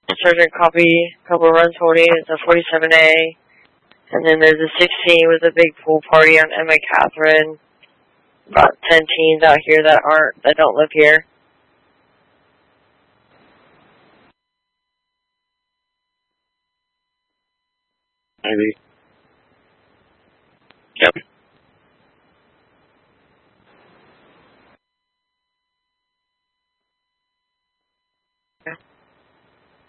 Sergeant copy, couple runs holding. It's a 47A. And then there's a 16 with a big pool party on Emma Catherine. About 10 teens out here that don't live here. Maybe.